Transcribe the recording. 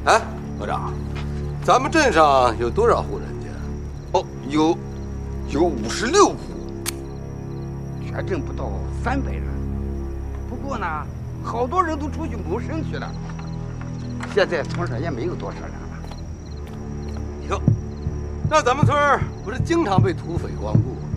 哎，科长，咱们镇上有多少户人家？ 哦，有56户，全镇不到300人。不过呢，好多人都出去谋生去了，现在村上也没有多少人了。 哟，那咱们村不是经常被土匪光顾？